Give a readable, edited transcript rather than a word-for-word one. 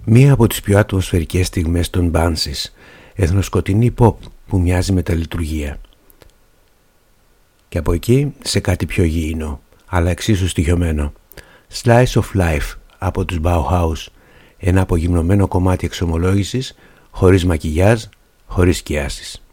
Μία από τις πιο ατμοσφαιρικές στιγμές των Banshees, εθνοσκοτεινή pop που μοιάζει με τα λειτουργία. Και από εκεί σε κάτι πιο γήινο, αλλά εξίσου στοιχειωμένο. Slice of Life από τους Bauhaus, ένα απογυμνωμένο κομμάτι εξομολόγησης, χωρίς μακιγιάζ, χωρίς σκιάσεις.